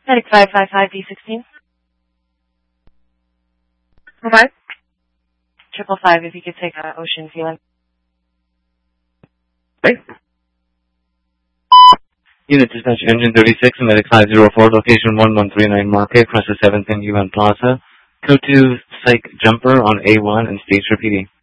Medic 555B16. Okay. 555, if you could take Ocean Feeling. Okay. Unit Dispatch Engine 36, Medic 504, location 1139 Market, across the 7th and UN Plaza. Code 2 Psych Jumper on A1 and stage for PD.